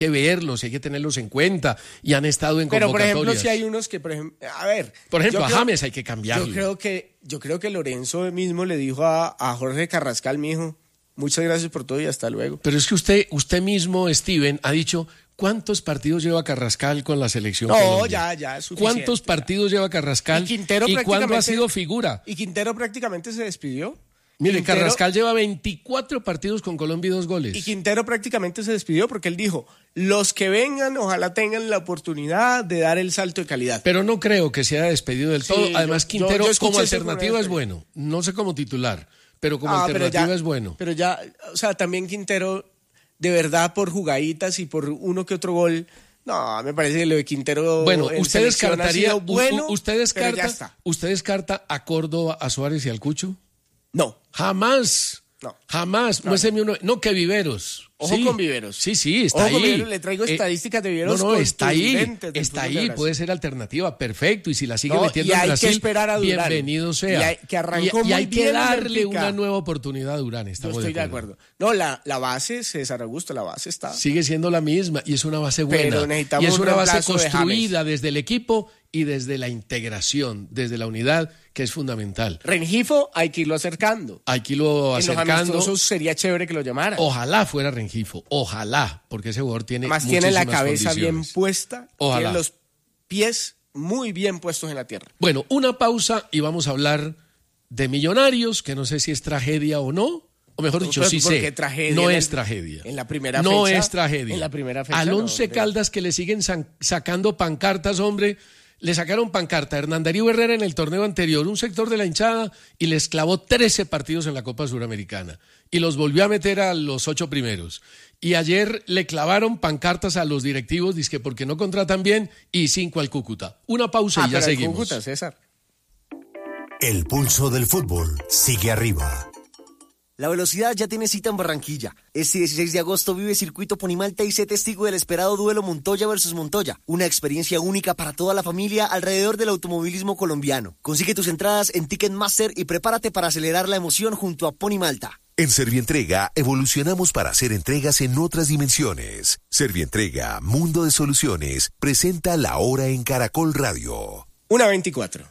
que verlos, hay que tenerlos en cuenta y han estado en convocatorias. Pero, por ejemplo, si hay unos que, por ejemplo, a James hay que cambiarlo. Yo creo que Lorenzo mismo le dijo a Jorge Carrascal, mijo, muchas gracias por todo y hasta luego. Pero es que usted mismo, Steven, ha dicho, ¿cuántos partidos lleva Carrascal con la selección Colombia? Ya, es suficiente. ¿Cuántos partidos lleva Carrascal y cuándo ha sido figura? Y Quintero prácticamente se despidió. Mire, Carrascal lleva 24 partidos con Colombia y 2 goles. Y Quintero prácticamente se despidió porque él dijo, los que vengan ojalá tengan la oportunidad de dar el salto de calidad. Pero no creo que se haya despedido del todo. Además, Quintero como alternativa es bueno. No sé como titular, pero como alternativa es bueno. Pero ya, o sea, también Quintero, de verdad, por jugaditas y por uno que otro gol... No, me parece que lo de Quintero... Bueno, usted descartaría... Bueno, ¿Usted descarta a Córdoba, a Suárez y al Cucho? No. Jamás. No. Jamás. No, que Viveros. Ojo con Viveros. Sí, está ahí. Con Viveros, le traigo estadísticas de Viveros. Está ahí, puede ser alternativa, perfecto. Y si la sigue metiendo en Brasil, que esperar a Durán. Bienvenido sea. Y hay que darle una nueva oportunidad a Durán. Yo estoy de acuerdo. No, la base, César Augusto, la base está. Sigue siendo la misma y es una base buena. Pero necesitamos y es una base reemplazo construida desde el equipo y desde la integración, desde la unidad, que es fundamental. Rengifo hay que irlo acercando. Hay que irlo acercando. En los amistosos sería chévere que lo llamaran. Ojalá fuera Rengifo, ojalá, porque ese jugador tiene más tiene la cabeza condiciones. Bien puesta, ojalá. Tiene los pies muy bien puestos en la tierra. Bueno, una pausa y vamos a hablar de Millonarios, que no sé si es tragedia o no. O mejor dicho, sí sé, no es tragedia. En la primera fecha. No es tragedia. En la primera fecha. Al Once Caldas que le siguen sacando pancartas, hombre. Le sacaron pancarta a Hernán Darío Herrera en el torneo anterior, un sector de la hinchada, y les clavó 13 partidos en la Copa Suramericana. Y los volvió a meter a los 8 primeros. Y ayer le clavaron pancartas a los directivos, dizque porque no contratan bien, y 5 al Cúcuta. Una pausa y ya seguimos. Cúcuta, César. El pulso del fútbol sigue arriba. La velocidad ya tiene cita en Barranquilla. Este 16 de agosto vive Circuito Ponimalta y sé testigo del esperado duelo Montoya versus Montoya. Una experiencia única para toda la familia alrededor del automovilismo colombiano. Consigue tus entradas en Ticketmaster y prepárate para acelerar la emoción junto a Ponimalta. En Servientrega evolucionamos para hacer entregas en otras dimensiones. Servientrega, Mundo de Soluciones, presenta La Hora en Caracol Radio. 1:24.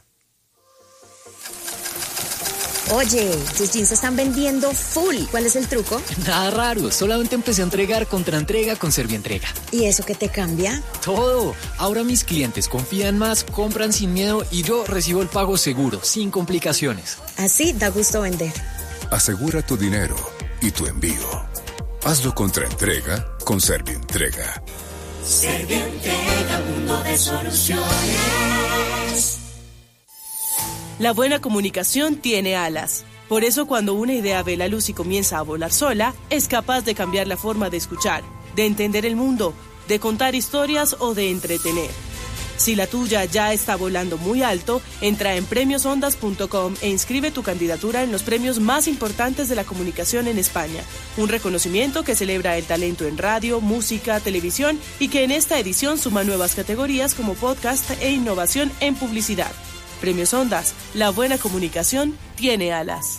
Oye, tus jeans se están vendiendo full. ¿Cuál es el truco? Nada raro, solamente empecé a entregar contraentrega con Servientrega. ¿Y eso qué te cambia? Todo. Ahora mis clientes confían más, compran sin miedo y yo recibo el pago seguro, sin complicaciones. Así da gusto vender. Asegura tu dinero y tu envío. Hazlo contraentrega con Servientrega. Servientrega, mundo de soluciones. La buena comunicación tiene alas. Por eso cuando una idea ve la luz y comienza a volar sola, es capaz de cambiar la forma de escuchar, de entender el mundo, de contar historias o de entretener. Si la tuya ya está volando muy alto, entra en premiosondas.com e inscribe tu candidatura en los premios más importantes de la comunicación en España. Un reconocimiento que celebra el talento en radio, música, televisión y que en esta edición suma nuevas categorías como podcast e innovación en publicidad. Premios Ondas, la buena comunicación tiene alas.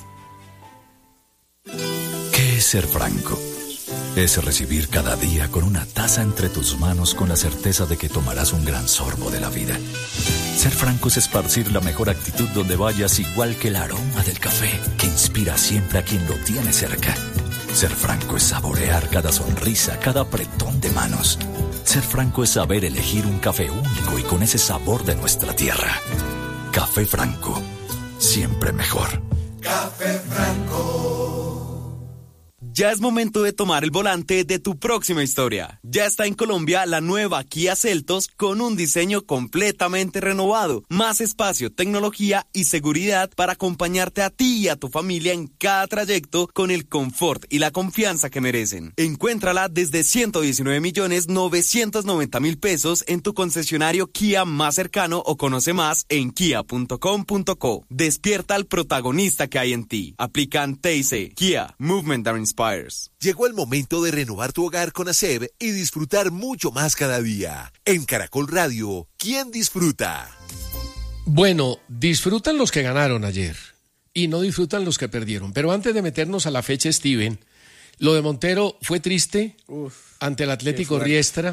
¿Qué es ser franco? Es recibir cada día con una taza entre tus manos con la certeza de que tomarás un gran sorbo de la vida. Ser franco es esparcir la mejor actitud donde vayas, igual que el aroma del café que inspira siempre a quien lo tiene cerca. Ser franco es saborear cada sonrisa, cada apretón de manos. Ser franco es saber elegir un café único y con ese sabor de nuestra tierra. Café Franco, siempre mejor. Café Franco. Ya es momento de tomar el volante de tu próxima historia. Ya está en Colombia la nueva Kia Seltos con un diseño completamente renovado, más espacio, tecnología y seguridad para acompañarte a ti y a tu familia en cada trayecto con el confort y la confianza que merecen. Encuéntrala desde 119.990.000 pesos en tu concesionario Kia más cercano o conoce más en kia.com.co. Despierta al protagonista que hay en ti. Aplican TIC. Kia, Movement that Inspires. Llegó el momento de renovar tu hogar con ASEB y disfrutar mucho más cada día. En Caracol Radio, ¿quién disfruta? Bueno, disfrutan los que ganaron ayer y no disfrutan los que perdieron. Pero antes de meternos a la fecha, Steven, Lo de Montero fue triste ante el Atlético fuerte. Riestra.